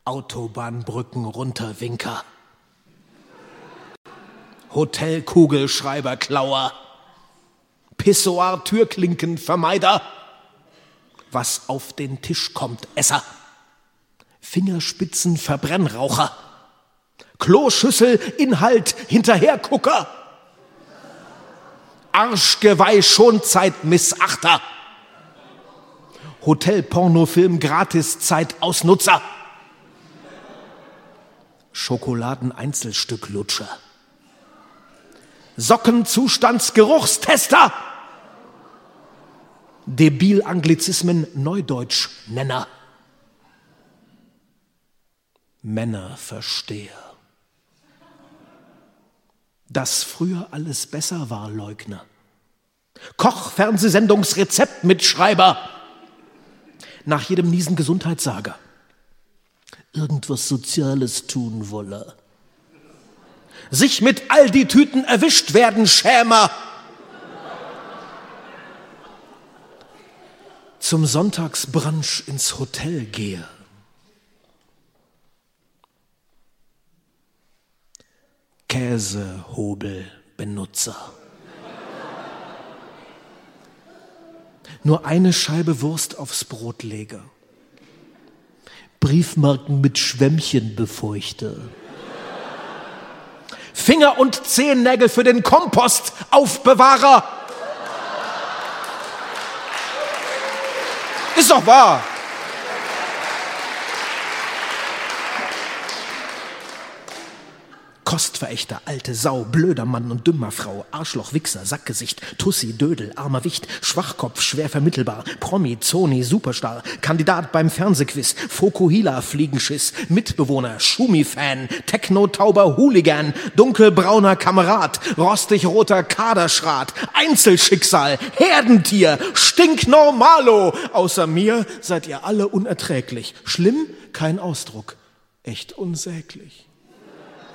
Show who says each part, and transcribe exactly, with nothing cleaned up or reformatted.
Speaker 1: Autobahnbrücken runterwinker, Hotelkugelschreiberklauer, Pissoir-Türklinkenvermeider, was auf den Tisch kommt, Esser, Fingerspitzen-Verbrennraucher, Kloschüssel, Inhalt, Hinterhergucker, Arschgeweih, Schonzeit-Missachter, Hotel-Pornofilm, Gratis-Zeit-Ausnutzer, Schokoladen-Einzelstück-Lutscher, Sockenzustandsgeruchstester, Debil-Anglizismen, Neudeutsch-Nenner, Männerversteher. Dass früher alles besser war, Leugner. Koch-Fernsehsendungsrezeptmitschreiber. Nach jedem Niesen Gesundheitssager. Irgendwas Soziales tun wolle. Sich mit Aldi-Tüten erwischt werden, Schämer. Zum Sonntagsbrunch ins Hotel gehe. Käsehobelbenutzer. Nur eine Scheibe Wurst aufs Brot lege. Briefmarken mit Schwämmchen befeuchte. Finger- und Zehennägel für den Kompostaufbewahrer. Ist doch wahr. Kostverächter, alte Sau, blöder Mann und dümmer Frau, Arschloch, Wichser, Sackgesicht, Tussi, Dödel, armer Wicht, Schwachkopf, schwer vermittelbar, Promi, Zoni, Superstar, Kandidat beim Fernsehquiz, Fokuhila, Fliegenschiss, Mitbewohner, Schumi-Fan, Techno-Tauber, Hooligan, dunkelbrauner Kamerad, rostig-roter Kaderschrat, Einzelschicksal, Herdentier, Stinknormalo. Außer mir seid ihr alle unerträglich. Schlimm, kein Ausdruck, echt unsäglich.